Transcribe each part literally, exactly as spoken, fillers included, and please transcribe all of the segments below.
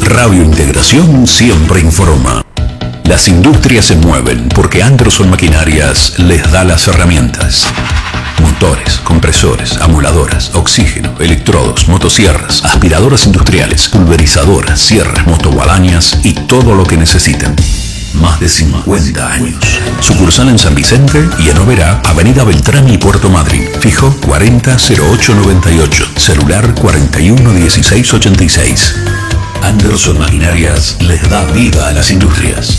Radio Integración siempre informa. Las industrias se mueven porque Anderson Maquinarias les da las herramientas. Motores, compresores, amoladoras, oxígeno, electrodos, motosierras, aspiradoras industriales, pulverizadoras, sierras, motoguadañas y todo lo que necesiten. Más de cincuenta años. Sucursal en San Vicente y en Oberá, Avenida Beltrami y Puerto Madryn. Fijo cuarenta cero ocho noventa y ocho. Celular cuarenta y uno dieciséis ochenta y seis. Anderson Maquinarias les da vida a las industrias.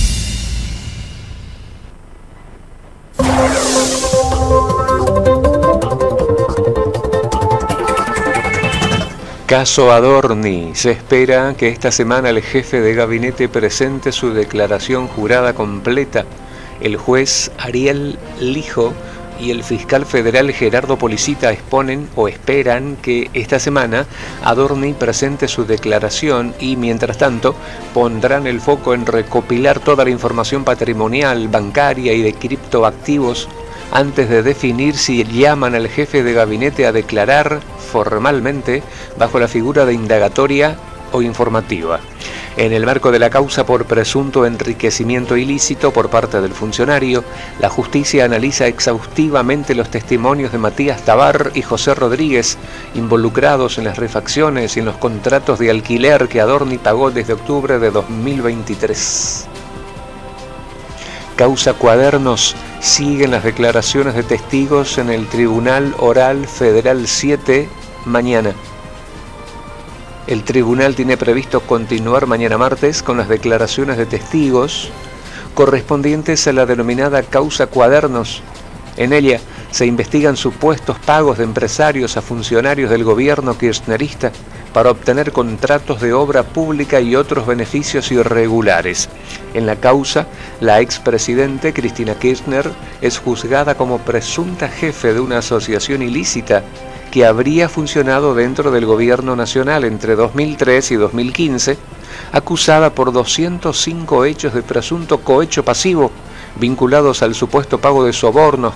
Caso Adorni. Se espera que esta semana el jefe de gabinete presente su declaración jurada completa. El juez Ariel Lijo y el fiscal federal Gerardo Policita exponen o esperan que esta semana Adorni presente su declaración y, mientras tanto, pondrán el foco en recopilar toda la información patrimonial, bancaria y de criptoactivos antes de definir si llaman al jefe de gabinete a declarar formalmente bajo la figura de indagatoria o informativa. En el marco de la causa por presunto enriquecimiento ilícito por parte del funcionario, la justicia analiza exhaustivamente los testimonios de Matías Tabar y José Rodríguez, involucrados en las refacciones y en los contratos de alquiler que Adorni pagó desde octubre de dos mil veintitrés. Causa Cuadernos. Siguen las declaraciones de testigos en el Tribunal Oral Federal siete mañana. El tribunal tiene previsto continuar mañana martes con las declaraciones de testigos correspondientes a la denominada Causa Cuadernos. En ella se investigan supuestos pagos de empresarios a funcionarios del gobierno kirchnerista para obtener contratos de obra pública y otros beneficios irregulares. En la causa, la expresidente Cristina Kirchner es juzgada como presunta jefe de una asociación ilícita que habría funcionado dentro del gobierno nacional entre dos mil tres y dos mil quince, acusada por doscientos cinco hechos de presunto cohecho pasivo vinculados al supuesto pago de sobornos,